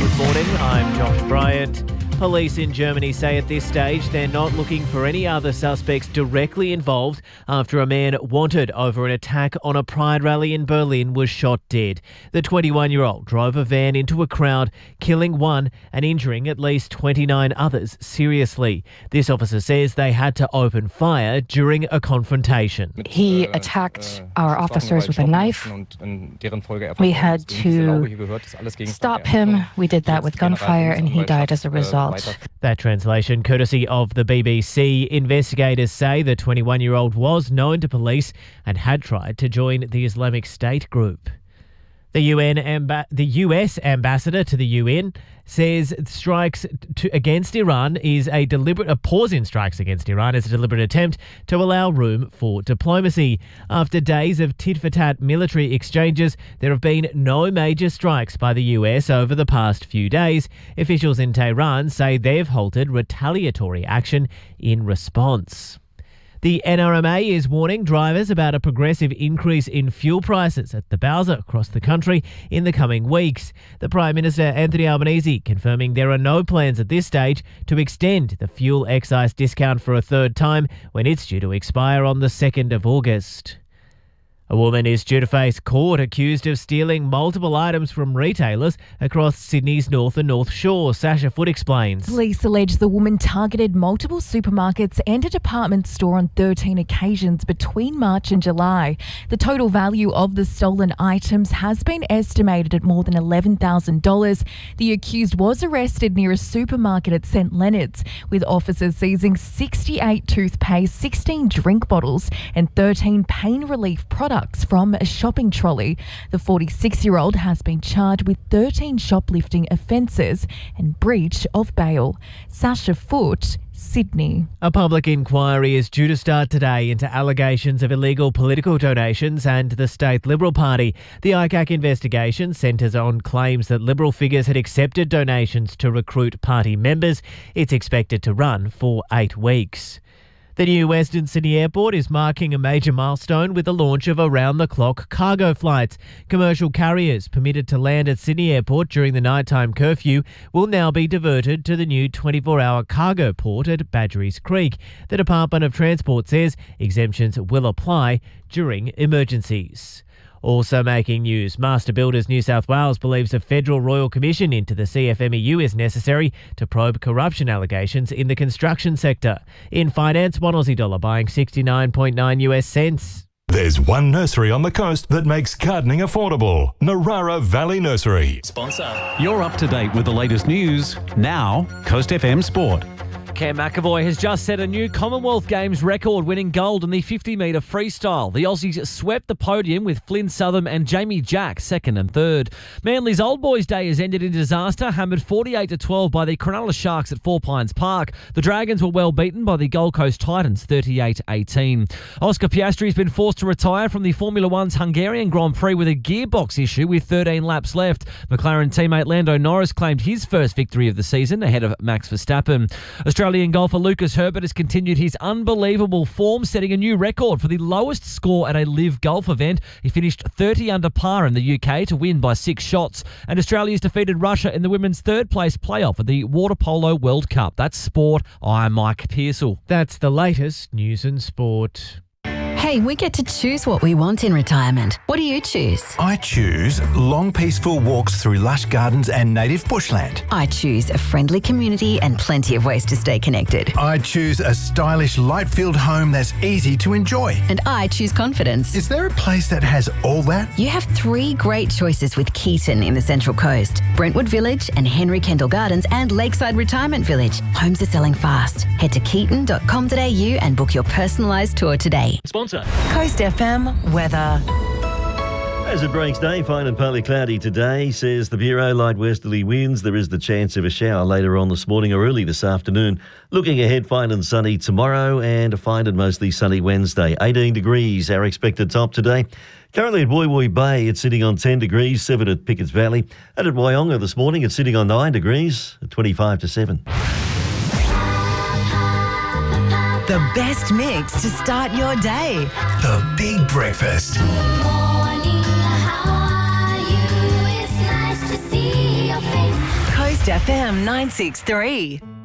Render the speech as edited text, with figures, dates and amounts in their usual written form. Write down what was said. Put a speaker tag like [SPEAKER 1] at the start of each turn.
[SPEAKER 1] Good morning, I'm Josh Bryant. Police in Germany say at this stage they're not looking for any other suspects directly involved after a man wanted over an attack on a pride rally in Berlin was shot dead. The 21-year-old drove a van into a crowd, killing one and injuring at least 29 others seriously. This officer says they had to open fire during a confrontation.
[SPEAKER 2] He attacked our officers with a knife. We had to stop him. We did that with gunfire and he died as a result.
[SPEAKER 1] That translation courtesy of the BBC. Investigators say the 21-year-old was known to police and had tried to join the Islamic State group. The US ambassador to the UN says strikes against Iran is a pause in strikes against Iran is a deliberate attempt to allow room for diplomacy. After days of tit-for-tat military exchanges, there have been no major strikes by the US over the past few days. Officials in Tehran say they've halted retaliatory action in response. The NRMA is warning drivers about a progressive increase in fuel prices at the bowser across the country in the coming weeks. The Prime Minister, Anthony Albanese, confirming there are no plans at this stage to extend the fuel excise discount for a third time when it's due to expire on the 2nd of August. A woman is due to face court accused of stealing multiple items from retailers across Sydney's North and North Shore. Sasha Foote explains.
[SPEAKER 3] Police allege the woman targeted multiple supermarkets and a department store on 13 occasions between March and July. The total value of the stolen items has been estimated at more than $11,000. The accused was arrested near a supermarket at St Leonard's, with officers seizing 68 toothpaste, 16 drink bottles and 13 pain relief products from a shopping trolley. The 46-year-old has been charged with 13 shoplifting offences and breach of bail. Sasha Foote, Sydney.
[SPEAKER 1] A public inquiry is due to start today into allegations of illegal political donations and the State Liberal Party. The ICAC investigation centres on claims that Liberal figures had accepted donations to recruit party members. It's expected to run for 8 weeks. The new Western Sydney Airport is marking a major milestone with the launch of around-the-clock cargo flights. Commercial carriers permitted to land at Sydney Airport during the nighttime curfew will now be diverted to the new 24-hour cargo port at Badgerys Creek. The Department of Transport says exemptions will apply during emergencies. Also making news, Master Builders New South Wales believes a federal royal commission into the CFMEU is necessary to probe corruption allegations in the construction sector. In finance, one Aussie dollar buying 69.9 US cents.
[SPEAKER 4] There's one nursery on the coast that makes gardening affordable. Narara Valley Nursery.
[SPEAKER 5] Sponsor. You're up to date with the latest news. Now, Coast FM Sport.
[SPEAKER 1] Cam McAvoy has just set a new Commonwealth Games record, winning gold in the 50-metre freestyle. The Aussies swept the podium with Flynn Southam and Jamie Jack second and third. Manly's Old Boys Day has ended in disaster, hammered 48-12 by the Cronulla Sharks at Four Pines Park. The Dragons were well beaten by the Gold Coast Titans 38-18. Oscar Piastri has been forced to retire from the Formula One's Hungarian Grand Prix with a gearbox issue with 13 laps left. McLaren teammate Lando Norris claimed his first victory of the season ahead of Max Verstappen. Australian golfer Lucas Herbert has continued his unbelievable form, setting a new record for the lowest score at a live golf event. He finished 30 under par in the UK to win by 6 shots. And Australia's defeated Russia in the women's third-place playoff at the Water Polo World Cup. That's sport. I'm Mike Pearsall. That's the latest news and sport.
[SPEAKER 6] Hey, we get to choose what we want in retirement. What do you choose?
[SPEAKER 7] I choose long, peaceful walks through lush gardens and native bushland.
[SPEAKER 6] I choose a friendly community and plenty of ways to stay connected.
[SPEAKER 7] I choose a stylish, light-filled home that's easy to enjoy.
[SPEAKER 6] And I choose confidence.
[SPEAKER 7] Is there a place that has all that?
[SPEAKER 6] You have 3 great choices with Keaton in the Central Coast. Brentwood Village and Henry Kendall Gardens and Lakeside Retirement Village. Homes are selling fast. Head to keaton.com.au and book your personalised tour today.
[SPEAKER 5] Sponsor.
[SPEAKER 8] Coast FM weather.
[SPEAKER 9] As it breaks day, fine and partly cloudy today, says the Bureau. Light westerly winds. There is the chance of a shower later on this morning or early this afternoon. Looking ahead, fine and sunny tomorrow and a fine and mostly sunny Wednesday. 18 degrees, our expected top today. Currently at Woy Woy Bay, it's sitting on 10 degrees, 7 at Pickett's Valley. And at Wyonga this morning, it's sitting on 9 degrees, at 25 to 7.
[SPEAKER 8] The best mix to start your day.
[SPEAKER 7] The Big Breakfast.
[SPEAKER 10] Good morning, how are you? It's nice to see your face.
[SPEAKER 8] Coast FM 963.